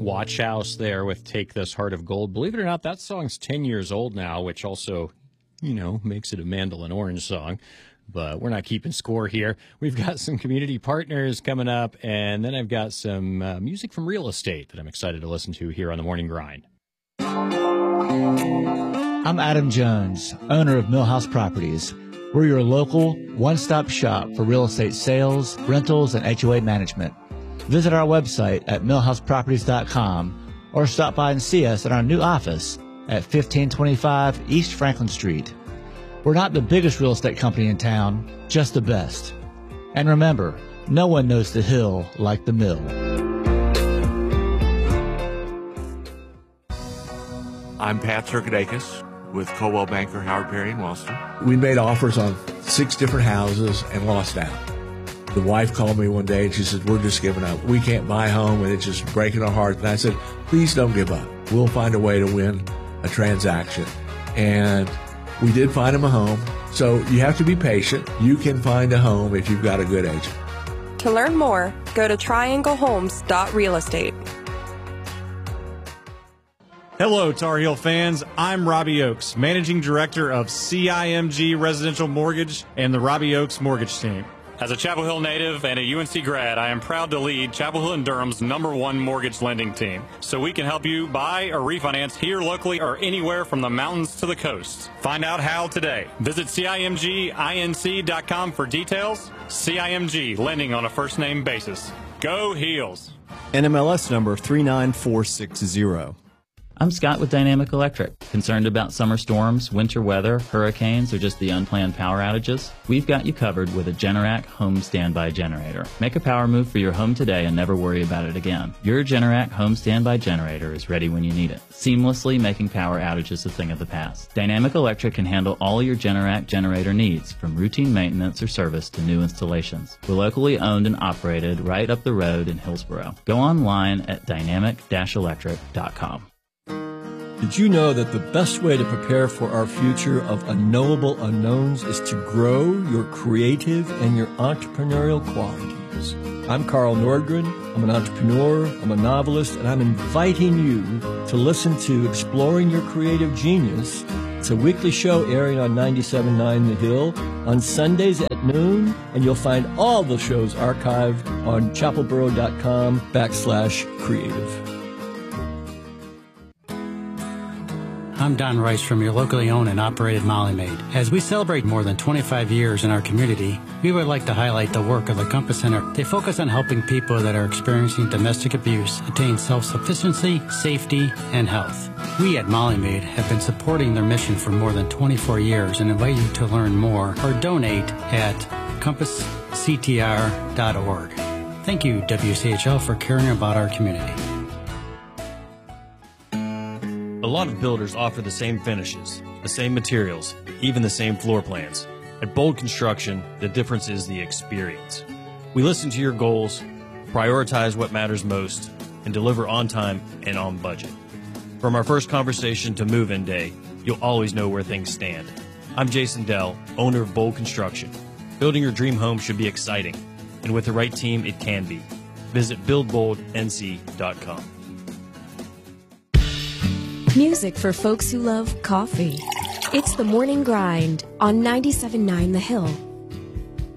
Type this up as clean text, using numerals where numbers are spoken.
Watch House there with Take This Heart of Gold. Believe it or not, that song's 10 years old now, which also, makes it a Mandolin Orange song. But we're not keeping score here. We've got some community partners coming up, and then I've got some music from real estate that I'm excited to listen to here on the Morning Grind. I'm Adam Jones, owner of Millhouse Properties. We're your local one-stop shop for real estate sales, rentals, and HOA management. Visit our website at millhouseproperties.com or stop by and see us at our new office at 1525 East Franklin Street. We're not the biggest real estate company in town, just the best. And remember, no one knows the hill like the mill. I'm Pat Circadakis with Coldwell Banker Howard Perry in Wellston. We made offers on 6 different houses and lost out. The wife called me one day and she said, we're just giving up. We can't buy a home and it's just breaking our heart. And I said, please don't give up. We'll find a way to win a transaction. And we did find him a home. So you have to be patient. You can find a home if you've got a good agent. To learn more, go to trianglehomes.realestate. Hello, Tar Heel fans. I'm Robbie Oakes, Managing Director of CIMG Residential Mortgage and the Robbie Oakes Mortgage Team. As a Chapel Hill native and a UNC grad, I am proud to lead Chapel Hill and Durham's #1 mortgage lending team, so we can help you buy or refinance here locally or anywhere from the mountains to the coast. Find out how today. Visit CIMGINC.com for details. CIMG, lending on a first-name basis. Go Heels. NMLS number 39460. I'm Scott with Dynamic Electric. Concerned about summer storms, winter weather, hurricanes, or just the unplanned power outages? We've got you covered with a Generac home standby generator. Make a power move for your home today and never worry about it again. Your Generac home standby generator is ready when you need it, seamlessly making power outages a thing of the past. Dynamic Electric can handle all your Generac generator needs, from routine maintenance or service to new installations. We're locally owned and operated right up the road in Hillsboro. Go online at dynamic-electric.com. Did you know that the best way to prepare for our future of unknowable unknowns is to grow your creative and your entrepreneurial qualities? I'm Carl Nordgren. I'm an entrepreneur, I'm a novelist, and I'm inviting you to listen to Exploring Your Creative Genius. It's a weekly show airing on 97.9 The Hill on Sundays at noon, and you'll find all the shows archived on chapelboro.com/creative. I'm Don Rice from your locally owned and operated Molly Maid. As we celebrate more than 25 years in our community, we would like to highlight the work of the Compass Center. They focus on helping people that are experiencing domestic abuse attain self-sufficiency, safety, and health. We at Molly Maid have been supporting their mission for more than 24 years and invite you to learn more or donate at compassctr.org. Thank you, WCHL, for caring about our community. A lot of builders offer the same finishes, the same materials, even the same floor plans. At Bold Construction, the difference is the experience. We listen to your goals, prioritize what matters most, and deliver on time and on budget. From our first conversation to move-in day, you'll always know where things stand. I'm Jason Dell, owner of Bold Construction. Building your dream home should be exciting, and with the right team, it can be. Visit buildboldnc.com. Music for folks who love coffee. It's the Morning Grind on 97.9 The Hill.